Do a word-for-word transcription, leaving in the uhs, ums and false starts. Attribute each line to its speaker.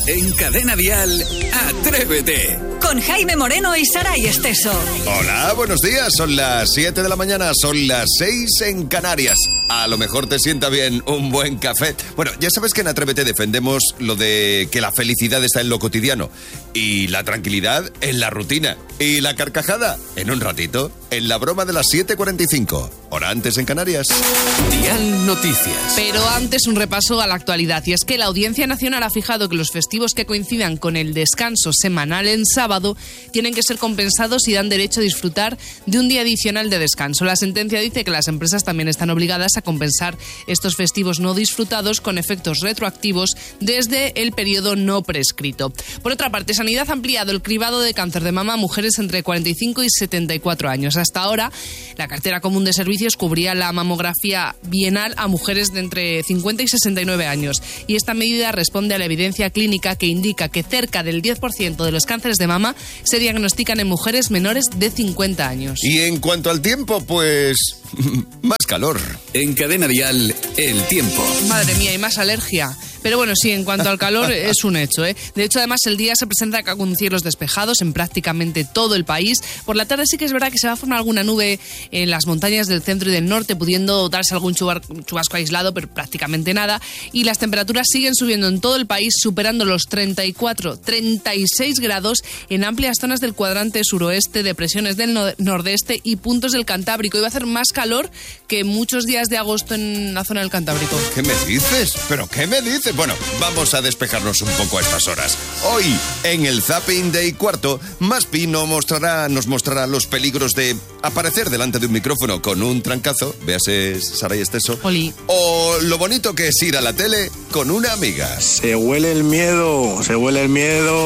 Speaker 1: En Cadena Dial, Atrévete.
Speaker 2: Con Jaime Moreno y Saray Esteso.
Speaker 3: Hola, buenos días. Son las siete de la mañana, son las seis en Canarias. A lo mejor te sienta bien un buen café. Bueno, ya sabes que en Atrévete defendemos lo de que la felicidad está en lo cotidiano y la tranquilidad en la rutina y la carcajada en un ratito en la broma de las siete cuarenta y cinco. Hora antes en Canarias.
Speaker 1: Dial Noticias.
Speaker 4: Pero antes un repaso a la actualidad. Y es que la Audiencia Nacional ha fijado que los festivos que coincidan con el descanso semanal en sábado tienen que ser compensados y dan derecho a disfrutar de un día adicional de descanso. La sentencia dice que las empresas también están obligadas a compensar estos festivos no disfrutados con efectos retroactivos desde el periodo no prescrito. Por otra parte, Sanidad ha ampliado el cribado de cáncer de mama a mujeres entre cuarenta y cinco y setenta y cuatro años. Hasta ahora, la cartera común de servicios cubría la mamografía bienal a mujeres de entre cincuenta y sesenta y nueve años. Y esta medida responde a la evidencia clínica que indica que cerca del diez por ciento de los cánceres de mama se diagnostican en mujeres menores de cincuenta años.
Speaker 3: Y en cuanto al tiempo, pues más calor.
Speaker 1: En Cadena Dial, el tiempo.
Speaker 4: Madre mía, hay más alergia. Pero bueno, sí, en cuanto al calor es un hecho, ¿eh? De hecho, además, el día se presenta con cielos despejados en prácticamente todo el país. Por la tarde sí que es verdad que se va a formar alguna nube en las montañas del centro y del norte, pudiendo darse algún chubasco aislado, pero prácticamente nada. Y las temperaturas siguen subiendo en todo el país, superando los treinta y cuatro, treinta y seis grados en amplias zonas del cuadrante suroeste, depresiones del no- nordeste y puntos del Cantábrico. Y va a hacer más calor que muchos días de agosto en la zona del Cantábrico.
Speaker 3: ¿Qué me dices? ¿Pero qué me dices? Bueno, vamos a despejarnos un poco a estas horas. Hoy, en el Zapping de y cuarto, Maspi nos mostrará, nos mostrará los peligros de aparecer delante de un micrófono con un trancazo, véase Saray Esteso,
Speaker 4: Oli.
Speaker 3: o lo bonito que es ir a la tele con una amiga.
Speaker 5: Se huele el miedo, se huele el miedo.